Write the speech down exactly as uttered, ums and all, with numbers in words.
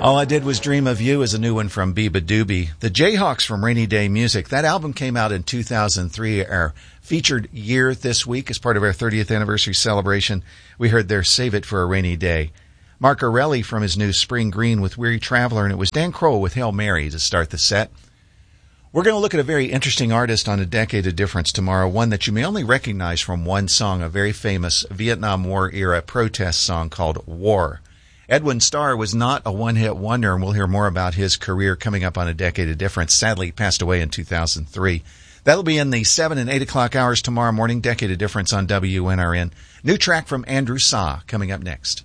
All I Did Was Dream of You is a new one from Biba Doobie. The Jayhawks from Rainy Day Music. That album came out in two thousand three, our featured year this week as part of our thirtieth anniversary celebration. We heard their Save It for a Rainy Day. Mark Arelli from his new Spring Green with Weary Traveler, and it was Dan Kroll with Hail Mary to start the set. We're going to look at a very interesting artist on A Decade of Difference tomorrow, one that you may only recognize from one song, a very famous Vietnam War-era protest song called War. Edwin Starr was not a one-hit wonder, and we'll hear more about his career coming up on A Decade of Difference. Sadly, he passed away in two thousand three. That'll be in the seven and eight o'clock hours tomorrow morning, Decade of Difference on W N R N. New track from Andrew Sa coming up next.